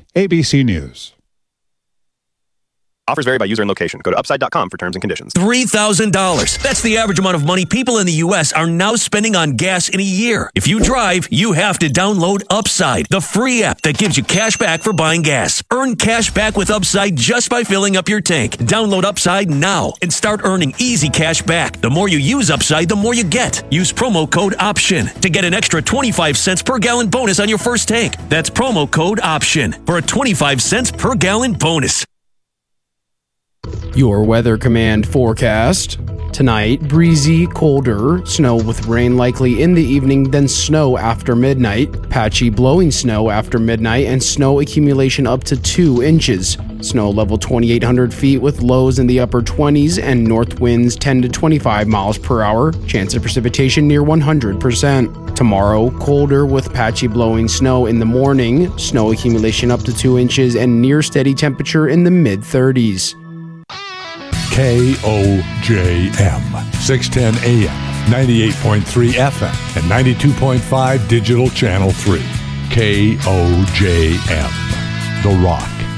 ABC News. Offers vary by user and location. Go to upside.com for terms and conditions. $3,000. That's the average amount of money people in the U.S. are now spending on gas in a year. If you drive, you have to download Upside, the free app that gives you cash back for buying gas. Earn cash back with Upside just by filling up your tank. Download Upside now and start earning easy cash back. The more you use Upside, the more you get. Use promo code OPTION to get an extra 25 cents per gallon bonus on your first tank. That's promo code OPTION for a 25 cents per gallon bonus. Your Weather Command forecast. Tonight, breezy, colder, snow with rain likely in the evening, then snow after midnight, patchy blowing snow after midnight, and snow accumulation up to 2 inches. Snow level 2,800 feet with lows in the upper 20s and north winds 10 to 25 miles per hour. Chance of precipitation near 100%. Tomorrow, colder with patchy blowing snow in the morning, snow accumulation up to 2 inches, and near steady temperature in the mid-30s. KOJM, 610 AM, 98.3 FM, and 92.5 Digital Channel 3. KOJM, The Rock.